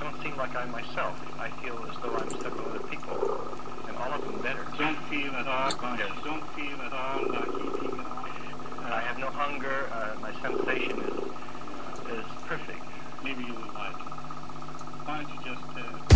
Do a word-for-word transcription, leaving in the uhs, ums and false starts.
don't seem like I'm myself. I feel as though I'm stuck with other people, and all of them better. Don't feel at all conscious. Yes. Don't feel at all like eating at all. Uh, I have no hunger. Uh, my sensation is is perfect. Maybe you will like. Why don't you just uh,